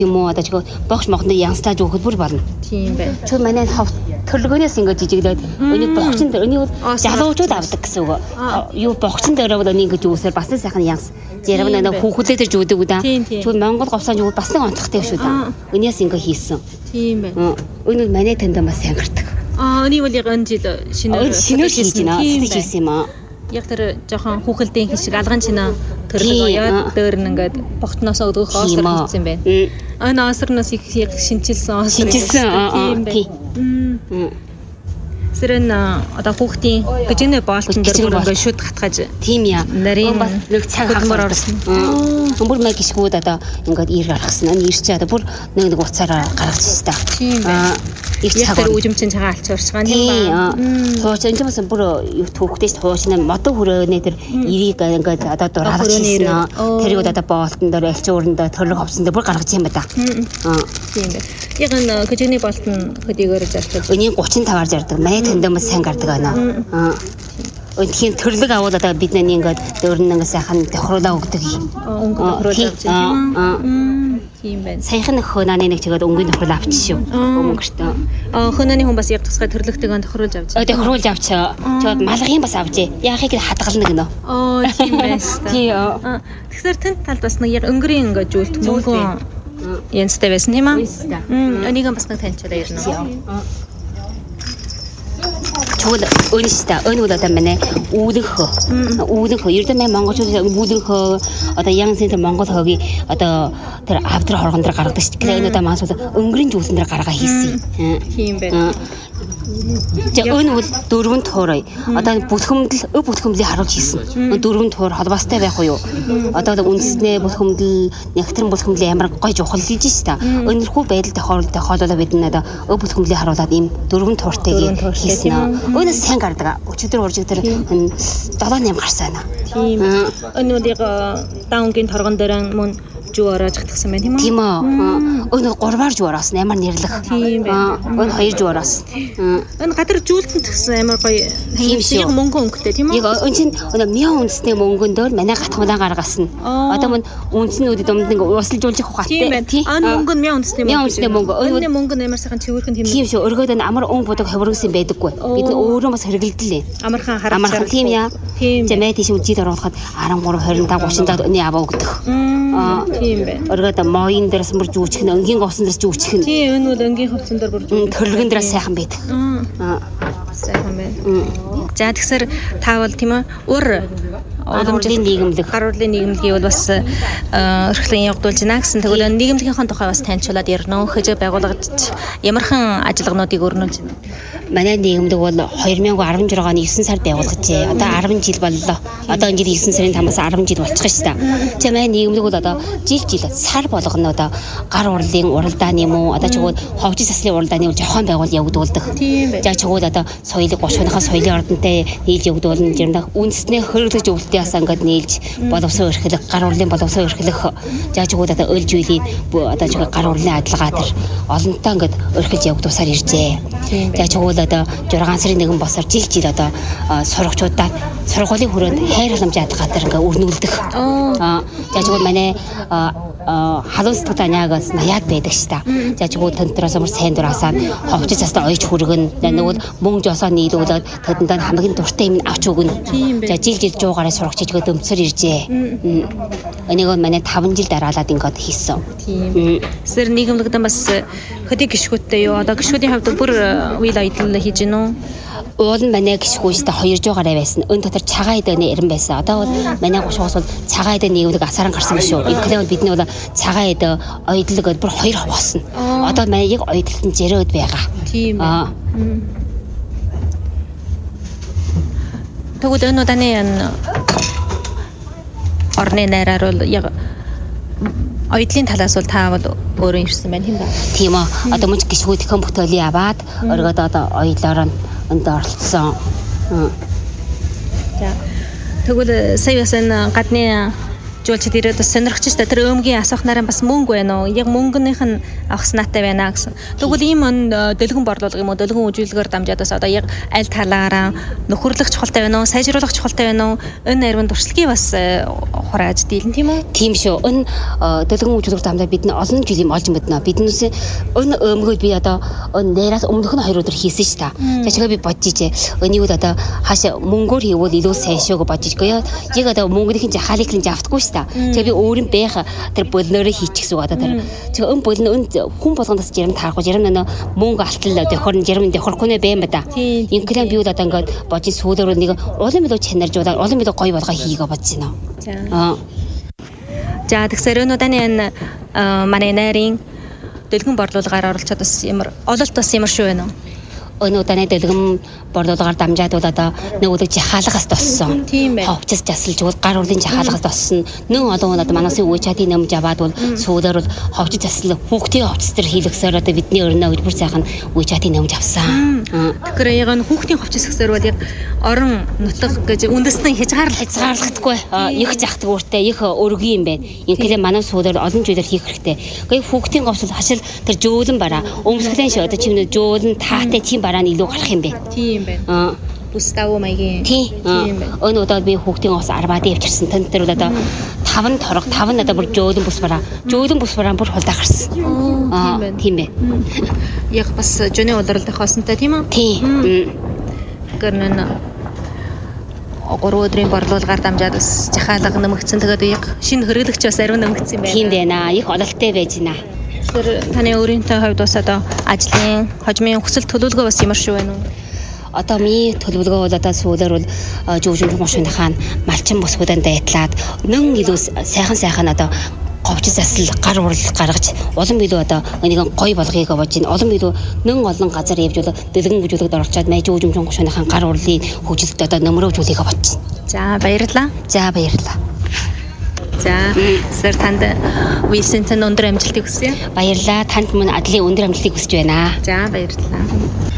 юм уу одоо чиг богч мохонд янстаж өгөхөд бүр болно. Тийм бай. Чи манай төрлөгөөс ингэж жижиглээд өний богчин дээр өний залуучууд авдаг гэсэн үг. Юу богчин дээр бол өний ингэж үүсээр бас сайхан янс. Зэрэг нэг хүүхлээ дээр жүүдэг үү да. Чи Монгол говсаан жүүл бас нэг онцгойтэй шүү да. Өнөөс ингэ хийсэн. Тийм бай. Өнөө манай тандаа бас сайн гардаг. Өний бол яг энэ жил шинээр хийж байна. Сэтгэж хийсэн юм аа. Яг тэр жоохон хүүхэлдэйн хишиг алган чинаа төрлөг оёод дөр нь ингээд богтноос өгөх оосор хийсэн байна. Энэ оосорноос их шинчилсэн оосор. Тийм бай. Сэрэн одоо хүүхдийн гжинэ боолтон дээр ингээд шүд хатгаж. Тийм яа. Нарийн бас нэг цаг хагмар орсон. Бүр мэг гişгүүд одоо ингээд ир гаргасан. Энэ ир чи одоо бүр нэг уцаараа гаргаж та. Тийм бай. Их цаг үжимчин цагаан алчуурчгаан тийм ба. Тууч энэ бас бүр түүхтэйс туучна модон хүрээний тэр ирийг ингээд одоо дураарч хийсэн. Тэр одоо боолтон дээр алчуурндаа төрлөг ховсон дээр бүр гаргаж юм ба та. Тийм бай. Яг энэ гжиний боолтон хөдийгээр зарлаж. Өний 35-аар зардаг. Манай тандамс сайн гардаг байна. Өндхийн төрлөг аваад одоо бид нэг ингээд дөөрн сайхан тохируулаа өгдөг. Өнгө тохируулаа. Тийм байна. Саяхан хөөний нэг чигээд өнгөний тохируулаа авчих шүү. Өнгөртөө. Хөөний хүн бас яг тусгай төрлөгтэйг тохируулж авч. Тохируулж авчаа. Чигээд малгын бас авчээ. Яахыг хадгална гэнэ. Тийм байна шүү. Тийм. Тэгэхээр тань талд бас нэг яг өнгөрийн ингээд зүйлт мөнгөн янзтай байсан тийм аа. Энийг бас нэг таньчаад ирнэ. Чуул өнөстэй өнөө одоо манай үүлэнх ердөө монголчууд үүлэнх одоо ян сент монгол хогийн одоо тэр авдар хоргон дээр гаргадаг шүү. Тэгэхээр энэ одоо маш өнгөрийн зүйлсэн дээр гаргаа хийсэн. Тийм байна. Энэ бол дөрвөн туурай. Одоо бүтгэмдлийн харуулж хийсэн. Дөрвөн туур холбоостой байх уу юу? Одоо үндэснээ бүтгэмдэл, нягтран бүтгэмдэл ямар гоё жухал хийж шүү дээ. Өнөрхөө байдалтай хоололоо бид надаа бүтгэмдлийн харуулад ийм дөрвөн тууртайг хийсэн. Өнөөс сайн гардаг. Өчигдөр уржиг тэр 7-8 гарсан байна. Тийм. Энэ бол яг даунгийн торгон дээр мөн жуу ороож хатгсан байна тийм үү? Өнөө 3-аар жуу ороос амар нэрлэх. Тийм байна. Өнөө 2 жуу ороос. Энэ гадар жуултанд гэсэн амар гоё яг мөнгө өнгөтэй тийм үү? Яг энэ чинь мяа үндэсний мөнгөн дөр манай гатхмалаа гаргасан. Одоо мөн үндснүүд домд нэг уусалжуулж явах хаттай. Тийм байна. Мөнгө нь мяа үндэсний мөнгө. Өнөө мөнгө нь амар сайхан цэвэрхэн тийм. Тийм шүү. Өргөд нь амар өнгө бодог хөврөгсөн байдаггүй. Бид нь өөрөө бас хэрэгэлдэлээ. Амархан харах. Тийм яа. Жамаа тийш үжид оруулахад 13 25 30 оны аваа өгдөг. Тийм байна. Өргөд моин дээрс бүр жүүчих нь өнгийн говсон дээрс жүүчих нь. Тийм энэ бол өнгийн хөвцөн дээр бүр төрлөгөн дээрс сайхан байдаг. Сайхан байна. За тэгсэр таавал тийм үү ур уламжлалын нийгэмлэг харуулын нийгэмлэгийг бол бас өрхлөн явагдуулж байна гэсэн. Тэгвэл нийгэмлэгийнхээ тухай бас танилцуулаад ярина. Хэж байгууллагад ямархан ажиллагаануудыг өрнүүлж байна. Манай нийгэмлэг бол 2016 оны 9 сард байгуулагдажээ. Одоо 10 жил боллоо. Одоо энэ жил 9 сарын 5-аас 10 жил болчих шүү дээ. Тэгээ манай нийгэмлэг бол одоо жил сар болгоно одоо гар урлын уралдааны юм уу? Одоо чигүүд ховжил саслын уралдааны зохион байгуул явагдуулдаг. За чигүүд одоо соёлыг 30-ынхаа соёлын ордонтой нийлж явагдуулна. Жирнах үндэснээ хөргөлж өвлөлтөөс ингээд нийлж боловсон өрхлөх, гар урлын боловсон өрхлөх. За чигүүд одоо өлж үеийн одоо чиг гар урлын адилгаа төр олонтоо ингээд өрхлж явагдуулсаар иржээ. За чигүүд одоо 6 сарын 1 босоор жил одоо сурагчудаа сургуулийн хүрээнд хайр халамжийн адилгаа төр ингээд өрнүүлдэг. За чигүүд манай халуун сэтгэлтанягаас 80-аад байдаг ш та. За чигүүд тэнтраас амар сайн дураасаа ховчил цастаа ойч хүргэн. Нөгөө мөнгө жосоо нийлүүлээд тэдэнд хамгийн дуртай юм авч өгнө. За жил жуугаараа сурагчид дөмцөр иржээ. Энийг манай 5 жил дараалаад ингээд хийсэн. Тийм. Сэр нийгэмлэгдэн бас хөдий гişгүүдтэй юу? Одоо гişгүүдийн хувьд бүр үйл аялал хийж гинөө. Уул нь манай гişгүүстэй 2 жуугаараа байсан. Өн дотор цагаан эдэний ирэн байсан. Одоо бол манай гушгуус бол цагаан эдэн нийгэмлэг асаран гарсан биш үү? Инхлээ бол бидний бол цагаан эдэ ойдлог бүр 2 хаваасан. Одоо манай яг ойдлолтын зэрөөд байгаа. Тийм байна. Тэгвэл энэ удааны орны найраар бол яг ойдлын талаас бол та бол өөрөө ирсэн байна тийм ба. Тийм үү. Одоо мөн гişгүүдийн бүтэөлийг аваад өргөд одоо ойлоор энд оролцсон. За тэгвэл сая бас энэ гадны жуулчд ирээд бас сонирхож та тэр өөмгийн асуух нараа бас мөнгө байна уу? Яг мөнгөнийх нь авах санаатай байна гэсэн. Тэгвэл ийм дэлгэн борлуулга юм уу? Дэлгэн үжүүлгээр дамжаад бас одоо яг аль талаараа нөхөрлөх чухалтай байна уу? Сайжруулах чухалтай байна уу? Энэ нарийн туршлагыг бас хурааж дийлэн тийм үү? Тийм шүү. Энэ дэлгэн үжүүлгээр дамжаад бид нь олон жил юм олж мэднэ. Биднээс энэ өөмгөө би одоо нээраас өмнөх нь 2 өдөр хийсэн ш та. Тэгэхээр би бодож ижээ. Энийг одоо хаашаа мөнгөөр хийвэл илүү сайн шүү гэж бодож гоо. Яг одоо мөнгөний жахалыг нь авдаггүй ш та. Тэгээ би өөрийн байх тэр болноороо хийчихсэн одоо тэр. Тэгээ болно хүн болгоноос жирам таарахгүй жирам мөнгө алтлаа дөхөр жирам дөхөрхгүй нэ бэм ба та. Инглен би одоо ингээд божи сүүлээр нэг улам илүү чанаржуулаад улам илүү гоё болгоо хийгээ бодож байна. За тэгсээр өнөөдөр энэ манай нарийн дэлгэн борлуулгаар оролцоод бас ямар ололт бас ямар шүү вэ нөө? Өнөөдөр дэлгэн борлуулгаар дамжаад бол одоо нөгөөдөг жахаалгаас тоссон. Ховчс жасалж бол гар урлын жахаалгаас тоссон. Нэн олон одоо манайсын үе чатын нэмж аваад бол сүүдээр бол ховчс жасал хүүхдийн ховчс төр хийлгэсээр одоо бидний өрнөө хөдөлбөр сайхан үе чатын нэмж авсан. Тэгэхээр яг нь хүүхдийн ховчс гэсээр бол яг орон нутаг гэж үндэстэн хязгаарлахдаггүй. Их захдаг үүртэй их өргөн юм байна. Ингээл манай сүүдээр олон зүйлээр хийх хэрэгтэй. Гэхдээ хүүхдийн ховчс хашил тэр жөөлөн бараа. Өмсгөлэн шүү одоо чимнэ жөөлөн таатай тийм бараа илүү гарах юм бэ. Тийм байна. Бүс давуу маягийн. Тийм байна. Өнөөдөр би хүүхдийн ус 10-аад явчихсан. Танд тэр бол одоо 5 торог 5 надад бүр жөөлөн бүс бараа. Жөөлөн бүс бараа бүр хулдаа гарсан. Тийм байна. Яг бас жөний удирдлагын хосонтой тийм үү? Тийм. Гэрнэн 3 өдрийн борлуулгаар дамжаад бас жахаалга нэмэгдсэн. Тэгээд яг шинэ хэрэглэгч бас ариун нэмэгдсэн байна. Тийм байна. Их ололттой байж байна. Тэр таны өөрийнхөө хувьд бас одоо ажлын хожмын хүсэл төлөвлөгөө бас ямар шүү вэ нүү? Одоо миний төлөвлөгөө бол одоо сүүлээр бол жүжигчийн гошууныхаа малчин бус хөдөнд дайтлаад нэн илүү сайхан одоо говьч засал гар урал гаргаж улам илүү одоо нэг гоё болгоёг бодож байна. Улам илүү нэн олон газар явж бол дэлгэн бүжүүлэгт оролцоод мэй жүжигчийн гошууныхаа гар урлын хөгжилд одоо нөмрөөжүүлэхэ бодож байна. За баярлалаа. За баярлалаа. За сэр танд Висентэн өндөр амжилтыг хүсье. Баярлалаа. Танд мөн адлын өндөр амжилтыг хүсэж байна. За баярлалаа.